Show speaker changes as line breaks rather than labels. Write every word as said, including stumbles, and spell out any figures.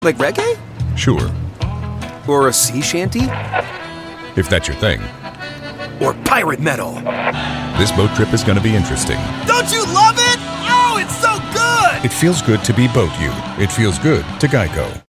Like reggae?
Sure,
Or a sea shanty?
if that's your thing.
Or pirate metal?
This boat trip is going to be interesting.
Don't you love it? Oh, it's so good!
It feels good to be Boat You. It feels good to Geico.